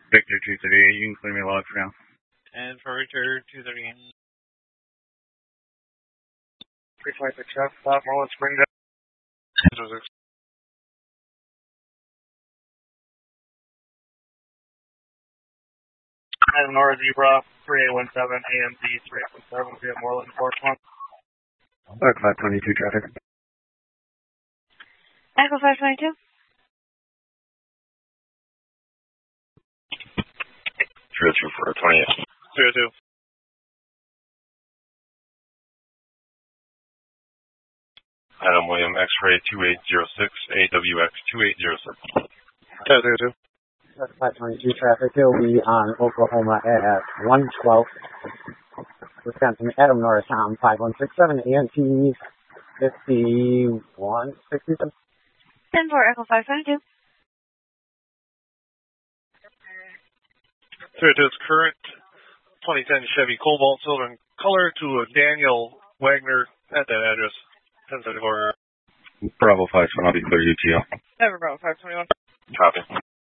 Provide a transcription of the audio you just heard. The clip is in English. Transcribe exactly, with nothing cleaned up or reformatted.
Victor two thirty-eight, you can clear me log for now. And for Richard two thirty-eight. three twenty-six F, stop, Marlin Spring down. Adam Nora Zebra, three eight one seven, A M Z three eight one seven, we have Moreland enforcement. Echo five twenty-two traffic. Echo five twenty-two. three oh two for twenty-eight. three oh two. Adam William X-ray two eight zero six, A W X two eight zero six. Yeah, three oh two. five twenty-two traffic, he'll be on Oklahoma at one twelve. Wisconsin, Adam Norris, Tom, five one six seven, A N T fifty-one sixty-seven. ten four, Echo five twenty-two. three oh two is current twenty ten Chevy Cobalt silver in color to a Daniel Wagner at that address. ten seventy-four. Bravo five twenty, I'll be clear U T O. Never Bravo five twenty-one. Copy.